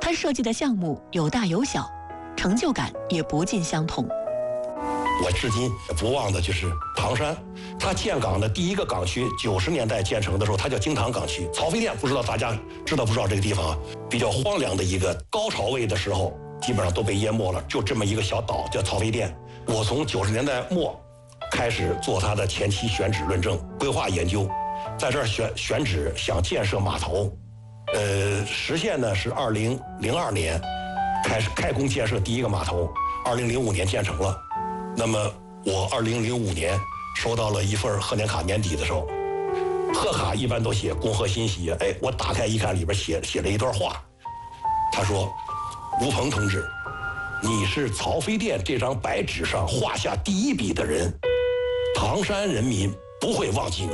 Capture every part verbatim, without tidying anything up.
他设计的项目有大有小，成就感也不尽相同。 我至今不忘的就是唐山，它建港的第一个港区，九十年代建成的时候，它叫京塘港区。曹妃甸不知道大家知道不知道这个地方啊？比较荒凉的一个，高潮位的时候基本上都被淹没了，就这么一个小岛叫曹妃甸。我从九十年代末开始做它的前期选址论证、规划研究，在这儿选选址想建设码头，呃，实现呢是二零零二年开始开工建设第一个码头，二零零五年建成了。那么我二零零五年收到了一份贺年卡，年底的时候，贺卡一般都写恭贺新喜，哎，我打开一看，里边写写了一段话，他说：“吴鹏同志，你是曹妃甸这张白纸上画下第一笔的人，唐山人民不会忘记你。”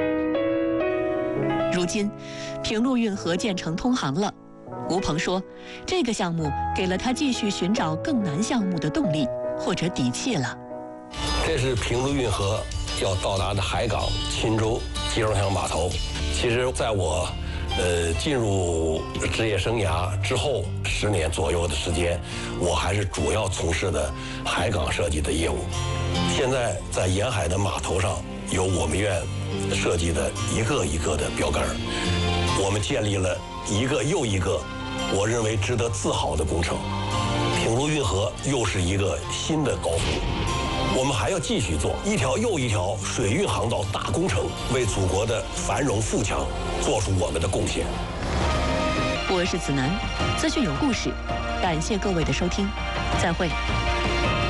如今，平陆运河建成通航了。吴鹏说，这个项目给了他继续寻找更难项目的动力或者底气了。 这是平陆运河要到达的海港钦州集装箱码头。其实在我呃进入职业生涯之后十年左右的时间，我还是主要从事的海港设计的业务。现在在沿海的码头上有我们院设计的一个一个的标杆，我们建立了一个又一个我认为值得自豪的工程。平陆运河又是一个新的高峰，我们还要继续做一条又一条水运航道大工程，为祖国的繁荣富强做出我们的贡献。 我是子楠，资讯有故事，感谢各位的收听，再会。